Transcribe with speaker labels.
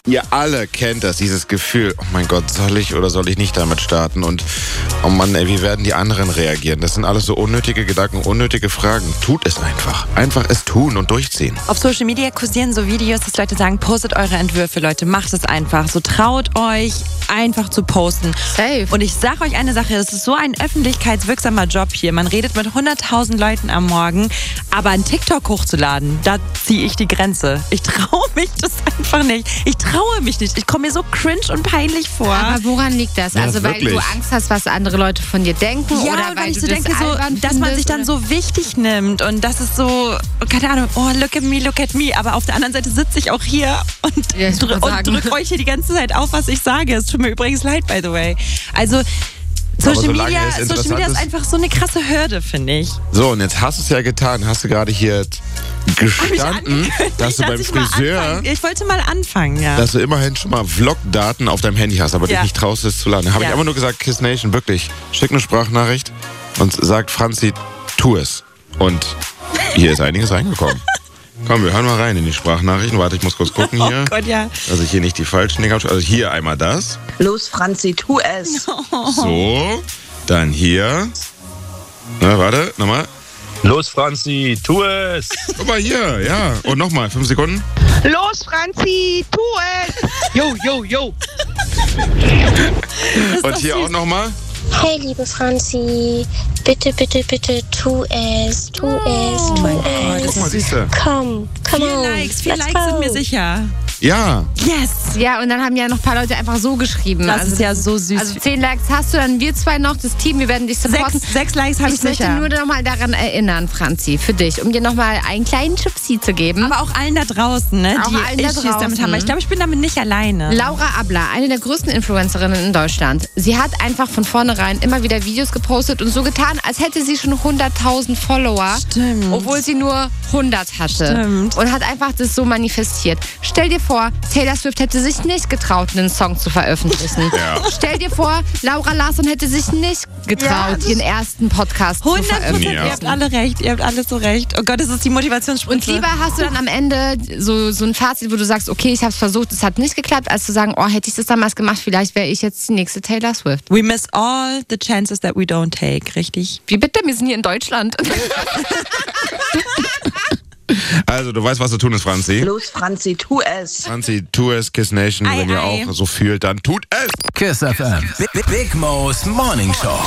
Speaker 1: Ihr alle kennt das, dieses Gefühl, oh mein Gott, soll ich oder soll ich nicht damit starten? Und oh Mann, ey, wie werden die anderen reagieren? Das sind alles so unnötige Gedanken, unnötige Fragen. Tut es einfach. Einfach es tun und durchziehen.
Speaker 2: Auf Social Media kursieren so Videos, dass Leute sagen, postet eure Entwürfe, Leute, macht es einfach. So traut euch, einfach zu posten.
Speaker 3: Safe.
Speaker 2: Und ich sage euch eine Sache, das ist so ein öffentlichkeitswirksamer Job hier. Man redet mit 100.000 Leuten am Morgen, aber einen TikTok hochzuladen, da ziehe ich die Grenze. Ich traue mich das einfach nicht. Ich traue mich nicht. Ich komme mir so cringe und peinlich vor.
Speaker 3: Aber woran liegt das?
Speaker 1: Ja,
Speaker 3: Also weil
Speaker 1: wirklich.
Speaker 3: du Angst hast, was andere Leute von dir denken?
Speaker 2: Ja,
Speaker 3: oder
Speaker 2: weil ich
Speaker 3: du
Speaker 2: so
Speaker 3: das
Speaker 2: denke, so,
Speaker 3: albern
Speaker 2: dass man sich
Speaker 3: findest,
Speaker 2: dann
Speaker 3: oder?
Speaker 2: so wichtig nimmt und das ist so, keine Ahnung, oh, look at me. Aber auf der anderen Seite sitze ich auch hier und,
Speaker 3: Ja, ich wollte sagen.
Speaker 2: drück euch hier die ganze Zeit auf, was ich sage. Es tut mir übrigens leid, by the way. Also Social
Speaker 1: solange es
Speaker 2: Media
Speaker 1: interessant
Speaker 2: ist
Speaker 1: ist-
Speaker 2: einfach so eine krasse Hürde, finde ich.
Speaker 1: So, und jetzt hast du es ja getan. Hast du gerade hier gestanden, dass du beim
Speaker 2: ich mal
Speaker 1: Friseur,
Speaker 2: anfangen. Ich wollte mal anfangen, ja.
Speaker 1: dass du immerhin schon mal Vlog-Daten auf deinem Handy hast, aber dich
Speaker 2: Ja.
Speaker 1: nicht traust, es zu laden. Habe ich
Speaker 2: Ja.
Speaker 1: einfach nur gesagt, Kiss Nation, wirklich, schick eine Sprachnachricht und sagt Franzi, tu es. Und hier ist einiges reingekommen. Komm, wir hören mal rein in die Sprachnachrichten. Warte, ich muss kurz gucken
Speaker 2: Oh
Speaker 1: hier,
Speaker 2: Gott, ja.
Speaker 1: dass ich hier nicht die falschen Dinge habe. Also hier einmal das.
Speaker 4: Los, Franzi, tu es.
Speaker 1: So, dann hier. Na, warte, nochmal.
Speaker 5: Los, Franzi, tu es!
Speaker 1: Guck mal hier, ja. Und nochmal, 5 Sekunden.
Speaker 4: Los, Franzi, tu es.
Speaker 5: Yo, yo, yo!
Speaker 1: Und hier auch nochmal.
Speaker 6: Hey, liebe Franzi, bitte, bitte, bitte, tu es, tu es, tu es.
Speaker 1: Guck mal, siehst du.
Speaker 6: Come
Speaker 2: 4
Speaker 6: on,
Speaker 2: Likes
Speaker 6: let's
Speaker 2: sind
Speaker 6: go.
Speaker 2: mir sicher.
Speaker 1: Ja.
Speaker 2: Yes.
Speaker 3: Ja, und dann haben ja noch ein paar Leute einfach so geschrieben.
Speaker 2: Das ist ja so süß.
Speaker 3: Also 10 Likes hast du, dann wir zwei noch, das Team, wir werden dich supporten.
Speaker 2: 6 Likes habe ich
Speaker 3: Ich möchte
Speaker 2: sicher.
Speaker 3: nur noch mal daran erinnern, Franzi, für dich, um dir noch mal einen kleinen Chipsy zu geben.
Speaker 2: Aber auch allen da draußen, ne,
Speaker 3: Auch
Speaker 2: die
Speaker 3: allen da
Speaker 2: Issues damit
Speaker 3: draußen.
Speaker 2: haben. Aber ich glaube, ich bin damit nicht alleine.
Speaker 3: Laura Abler, eine der größten Influencerinnen in Deutschland. Sie hat einfach von vornherein immer wieder Videos gepostet und so getan, als hätte sie schon 100.000 Follower.
Speaker 2: Stimmt.
Speaker 3: Obwohl sie nur 100 hatte.
Speaker 2: Stimmt.
Speaker 3: Und hat einfach das so manifestiert. Stell dir vor, Taylor Swift hätte sich nicht getraut, einen Song zu veröffentlichen.
Speaker 1: Ja.
Speaker 3: Stell dir vor, Laura Larsson hätte sich nicht getraut, ihren ersten Podcast zu
Speaker 2: 100%,
Speaker 3: veröffentlichen.
Speaker 1: Ja.
Speaker 2: ihr habt alle recht, ihr habt alle so recht. Oh Gott, das ist die Motivationsspritze.
Speaker 3: Und lieber hast du dann am Ende so ein Fazit, wo du sagst, okay, ich habe es versucht, es hat nicht geklappt, als zu sagen, oh, hätte ich das damals gemacht, vielleicht wäre ich jetzt die nächste Taylor Swift.
Speaker 2: We miss all the chances that we don't take, richtig?
Speaker 3: Wie bitte? Wir sind hier in Deutschland.
Speaker 1: Also, du weißt, was zu tun ist, Franzi.
Speaker 4: Los, Franzi, tu es.
Speaker 1: Franzi, tu es, Kiss Nation.
Speaker 2: Ei,
Speaker 1: Wenn ihr
Speaker 2: ei.
Speaker 1: auch so fühlt, dann tut es.
Speaker 7: Kiss FM. Big Mo's Morning Show.